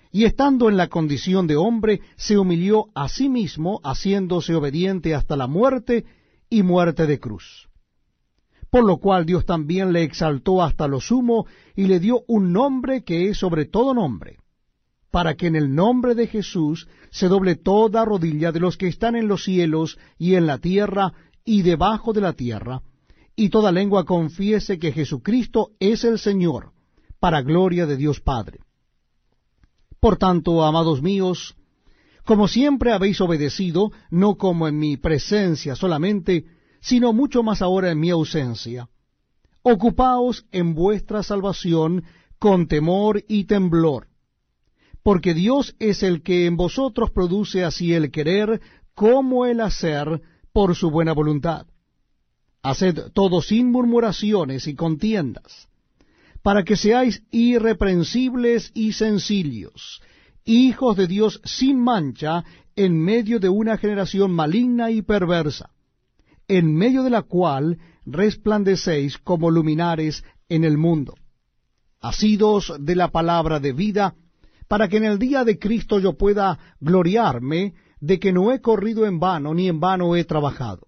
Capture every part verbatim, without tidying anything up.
y estando en la condición de hombre, se humilló a sí mismo, haciéndose obediente hasta la muerte, y muerte de cruz. Por lo cual Dios también le exaltó hasta lo sumo, y le dio un nombre que es sobre todo nombre, para que en el nombre de Jesús se doble toda rodilla de los que están en los cielos y en la tierra y debajo de la tierra, y toda lengua confiese que Jesucristo es el Señor, para gloria de Dios Padre. Por tanto, amados míos, como siempre habéis obedecido, no como en mi presencia solamente, sino mucho más ahora en mi ausencia, ocupaos en vuestra salvación con temor y temblor, porque Dios es el que en vosotros produce así el querer como el hacer por su buena voluntad. Haced todo sin murmuraciones y contiendas, para que seáis irreprensibles y sencillos, hijos de Dios sin mancha, en medio de una generación maligna y perversa, en medio de la cual resplandecéis como luminares en el mundo, asidos de la palabra de vida, para que en el día de Cristo yo pueda gloriarme de que no he corrido en vano, ni en vano he trabajado.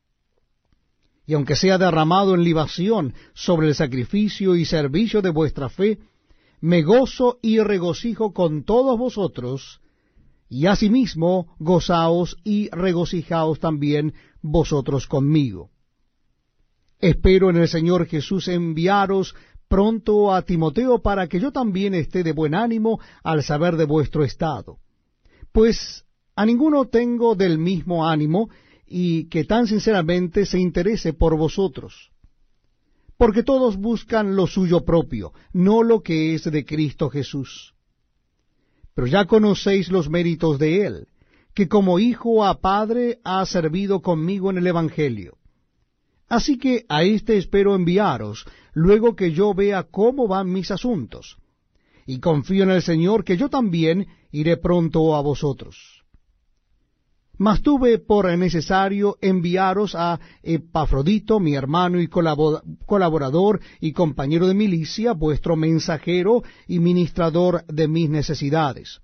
Y aunque sea derramado en libación sobre el sacrificio y servicio de vuestra fe, me gozo y regocijo con todos vosotros, y asimismo gozaos y regocijaos también vosotros conmigo. Espero en el Señor Jesús enviaros pronto a Timoteo, para que yo también esté de buen ánimo al saber de vuestro estado. Pues a ninguno tengo del mismo ánimo, y que tan sinceramente se interese por vosotros. Porque todos buscan lo suyo propio, no lo que es de Cristo Jesús. Pero ya conocéis los méritos de él, que como hijo a padre ha servido conmigo en el Evangelio. Así que a éste espero enviaros, luego que yo vea cómo van mis asuntos. Y confío en el Señor que yo también iré pronto a vosotros. Mas tuve por necesario enviaros a Epafrodito, mi hermano y colaborador y compañero de milicia, vuestro mensajero y ministrador de mis necesidades.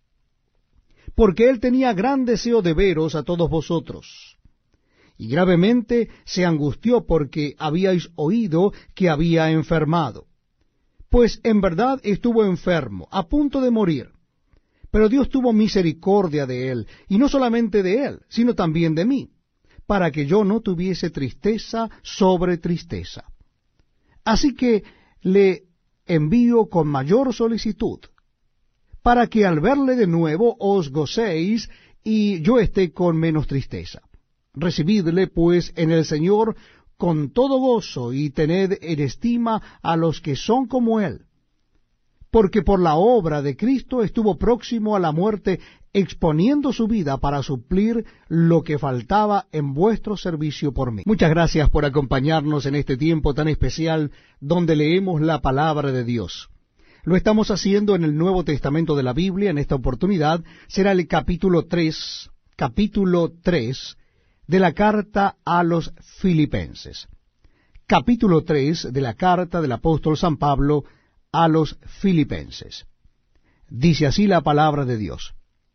Porque él tenía gran deseo de veros a todos vosotros, y gravemente se angustió porque habíais oído que había enfermado. Pues en verdad estuvo enfermo, a punto de morir. Pero Dios tuvo misericordia de él, y no solamente de él, sino también de mí, para que yo no tuviese tristeza sobre tristeza. Así que le envío con mayor solicitud, para que al verle de nuevo os gocéis, y yo esté con menos tristeza. Recibidle, pues, en el Señor con todo gozo, y tened en estima a los que son como él, porque por la obra de Cristo estuvo próximo a la muerte, exponiendo su vida para suplir lo que faltaba en vuestro servicio por mí. Muchas gracias por acompañarnos en este tiempo tan especial, donde leemos la palabra de Dios. Lo estamos haciendo en el Nuevo Testamento de la Biblia. En esta oportunidad será el capítulo tres, capítulo tres de la carta a los Filipenses. Capítulo tres de la carta del apóstol San Pablo a los Filipenses. Dice así la palabra de Dios: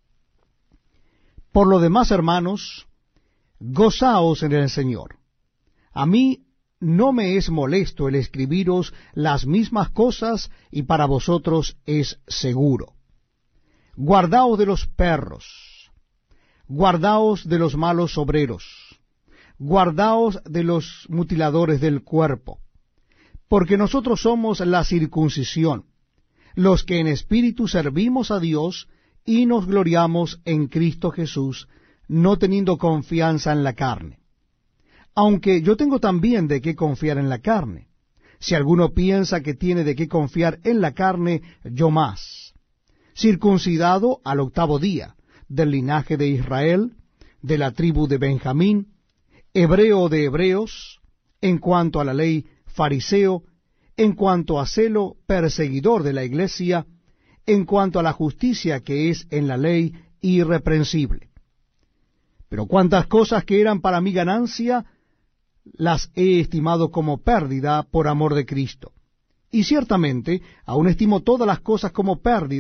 Por lo demás, hermanos, gozaos en el Señor. A mí no me es molesto el escribiros las mismas cosas, y para vosotros es seguro. Guardaos de los perros, guardaos de los malos obreros, guardaos de los mutiladores del cuerpo, porque nosotros somos la circuncisión, los que en espíritu servimos a Dios y nos gloriamos en Cristo Jesús, no teniendo confianza en la carne. Aunque yo tengo también de qué confiar en la carne. Si alguno piensa que tiene de qué confiar en la carne, yo más. Circuncidado al octavo día, del linaje de Israel, de la tribu de Benjamín, hebreo de hebreos, en cuanto a la ley, fariseo, en cuanto a celo, perseguidor de la iglesia, en cuanto a la justicia que es en la ley, irreprensible. Pero cuantas cosas que eran para mi ganancia, las he estimado como pérdida por amor de Cristo. Y ciertamente aún estimo todas las cosas como pérdida,